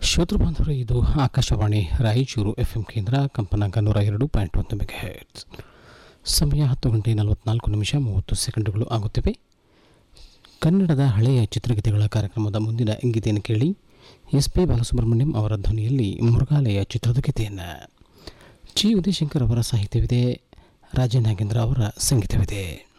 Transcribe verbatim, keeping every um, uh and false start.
ಶ್ರೋತೃ ಬಾಂಧವರೇ, ಇದು ಆಕಾಶವಾಣಿ ರಾಯಚೂರು ಎಫ್ ಎಂ ಕೇಂದ್ರ, ಕಂಪನಾಂಕ ನೂರ ಎರಡು ಪಾಯಿಂಟ್ ಒಂದು ಮೆಗಾಹೆರ್ಟ್ಸ್. ಸಮಯ ಹತ್ತು ಗಂಟೆ ನಲವತ್ನಾಲ್ಕು ನಿಮಿಷ ಮೂವತ್ತು ಸೆಕೆಂಡುಗಳು ಆಗುತ್ತಿವೆ. ಕನ್ನಡದ ಹಳೆಯ ಚಿತ್ರಗೀತೆಗಳ ಕಾರ್ಯಕ್ರಮದ ಮುಂದಿನ ಗೀತೆಯನ್ನು ಕೇಳಿ. ಎಸ್ ಪಿ ಬಾಲಸುಬ್ರಹ್ಮಣ್ಯಂ ಅವರ ಧ್ವನಿಯಲ್ಲಿ ಮೃಗಾಲಯ ಚಿತ್ರದ ಗೀತೆಯನ್ನು. ಜಿ ಉದಯಶಂಕರ್ ಅವರ ಸಾಹಿತ್ಯವಿದೆ, ರಾಜನಾಗೇಂದ್ರ ಅವರ ಸಂಗೀತವಿದೆ.